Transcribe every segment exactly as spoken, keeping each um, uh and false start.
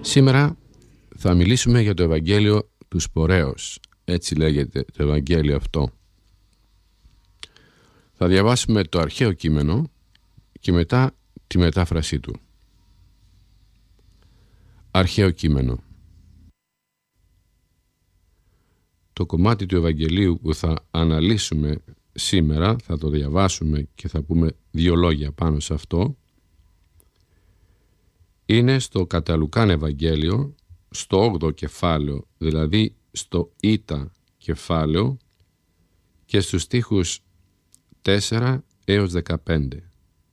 Σήμερα θα μιλήσουμε για το Ευαγγέλιο του Σπορέως. Έτσι λέγεται το Ευαγγέλιο αυτό. Θα διαβάσουμε το αρχαίο κείμενο και μετά τη μετάφρασή του. Αρχαίο κείμενο. Το κομμάτι του Ευαγγελίου που θα αναλύσουμε σήμερα, θα το διαβάσουμε και θα πούμε δύο λόγια πάνω σε αυτό, είναι στο κατά Λουκάν Ευαγγέλιο, στο όγδοο κεφάλαιο, δηλαδή στο Ήτα κεφάλαιο και στους στίχους τέσσερα έως δεκαπέντε.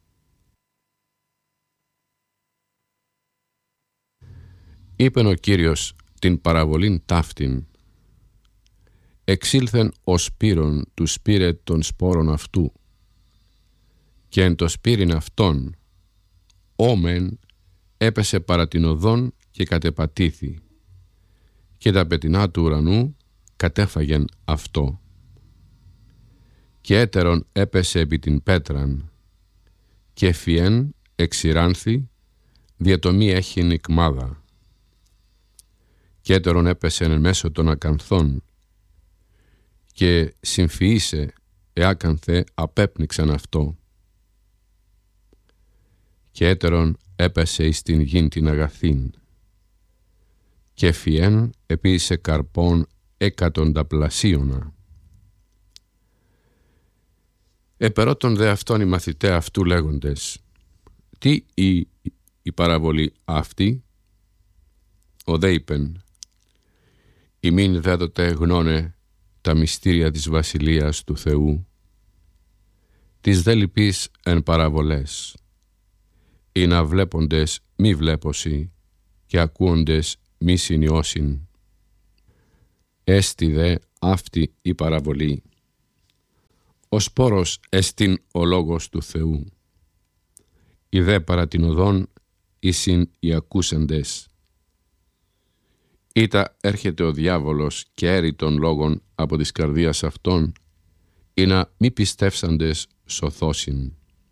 Είπεν ο Κύριος την παραβολήν ταύτην, εξήλθεν ο σπύρον του σπήρε των σπόρων αυτού, και εν το σπύριν αυτόν, όμεν έπεσε παρά την οδόν και κατεπατήθη, και τα πετεινά του ουρανού κατέφαγεν αυτό. Και έτερον έπεσε επί την πέτραν, και φιέν εξηράνθη, διατομή έχει νικμάδα. Και έτερον έπεσε εν μέσω των ακανθών, και συμφυήσε εάκανθε απέπνιξαν αυτό. Και έτερον έπεσε εις την γην την αγαθήν, και φιέν επίησε καρπών εκατονταπλασίωνα. Επερώτων δε αυτόν οι μαθηταί αυτού λέγοντες, τι η, η παραβολή αυτή? Ο δε είπεν, ημίν δέδοτε γνώνε τα μυστήρια της βασιλείας του Θεού, τις δε λυπείς εν παραβολές, ή να βλέποντες μη βλέπωσι και ακούοντες μη συνειώσιν. Έστι δε αυτή η παραβολή. Ο σπόρος εστίν ο λόγος του Θεού. Οι δε παρά την οδόν εισιν οι ακούσαντες. Ήτα έρχεται ο διάβολος και έρει των λόγων από της καρδίας αυτών, ή να μη πιστεύσαντες σωθώσιν.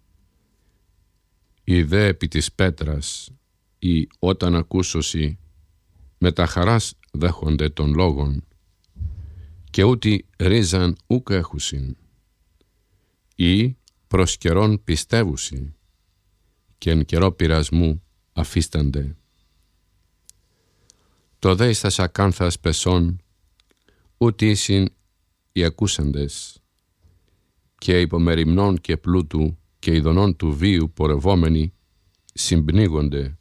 Οι δε επί της πέτρας, ή όταν ακούσωσι, με τα χαράς δέχονται των λόγων, και ούτι ρίζαν ούκ έχουσιν, ή προς καιρόν πιστεύουσι, και εν καιρό πειρασμού αφίστανται. Το δε εις τας ακάνθας πεσών, ούτι ήσιν οι ακούσαντες, και υπομεριμνών και πλούτου και ειδονών του βίου πορευόμενοι συμπνίγονται,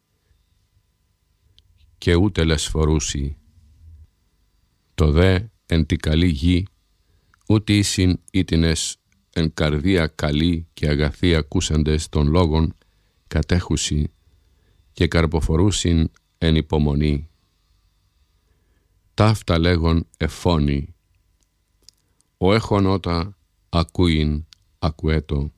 και ούτε λεσφορούσι. Το δε εν τη καλή γη, ούτε ήσιν ήτινες εν καρδία καλή και αγαθή ακούσαντες των λόγων κατέχουσι, και καρποφορούσιν εν υπομονή. Ταύτα λέγον εφώνει, ο έχων ότα ακούειν ακουέτο.